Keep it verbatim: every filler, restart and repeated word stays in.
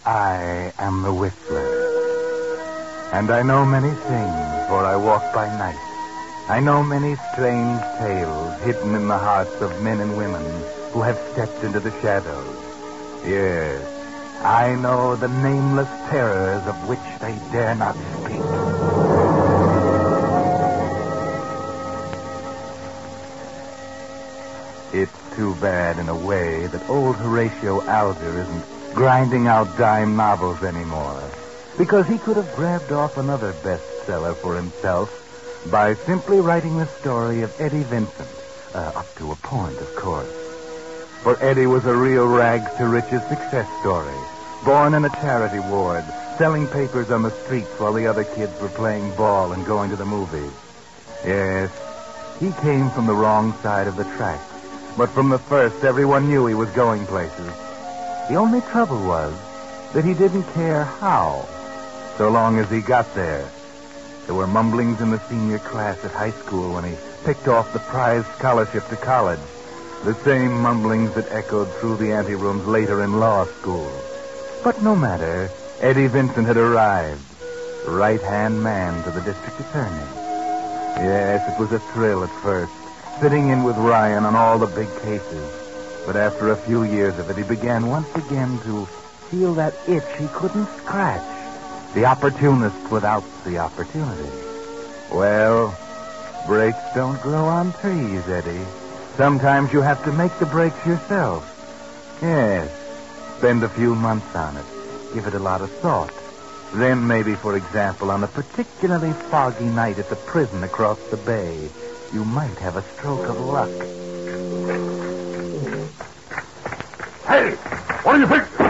I am the Whistler. And I know many things, for I walk by night. I know many strange tales hidden in the hearts of men and women who have stepped into the shadows. Yes, I know the nameless terrors of which they dare not speak. It's too bad, in a way, that old Horatio Alger isn't grinding out dime novels anymore, because he could have grabbed off another bestseller for himself by simply writing the story of Eddie Vincent, uh, up to a point, of course. For Eddie was a real rags-to-riches success story, born in a charity ward, selling papers on the streets while the other kids were playing ball and going to the movies. Yes, he came from the wrong side of the tracks, but from the first, everyone knew he was going places. The only trouble was that he didn't care how, so long as he got there. There were mumblings in the senior class at high school when he picked off the prize scholarship to college, the same mumblings that echoed through the anterooms later in law school. But no matter, Eddie Vincent had arrived, right-hand man to the district attorney. Yes, it was a thrill at first, sitting in with Ryan on all the big cases. But after a few years of it, he began once again to feel that itch he couldn't scratch. The opportunist without the opportunity. Well, breaks don't grow on trees, Eddie. Sometimes you have to make the breaks yourself. Yes, spend a few months on it. Give it a lot of thought. Then maybe, for example, on a particularly foggy night at the prison across the bay, you might have a stroke of luck. Hey, what do you think?